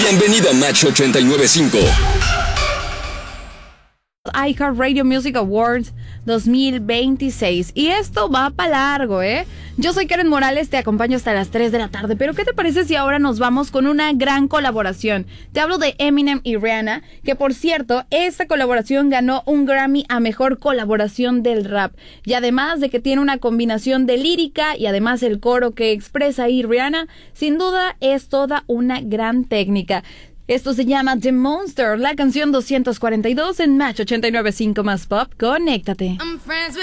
Bienvenido a Match 89.5. iHeartRadio Music Awards 2026. Y esto va para largo, ¿eh? Yo soy Karen Morales, te acompaño hasta las 3 de la tarde. Pero ¿qué te parece si ahora nos vamos con una gran colaboración? Te hablo de Eminem y Rihanna, que por cierto, esta colaboración ganó un Grammy a Mejor Colaboración del Rap. Y además de que tiene una combinación de lírica y además el coro que expresa ahí Rihanna, sin duda es toda una gran técnica. Esto se llama The Monster, la canción 242 en Match 89.5 más Pop. Conéctate.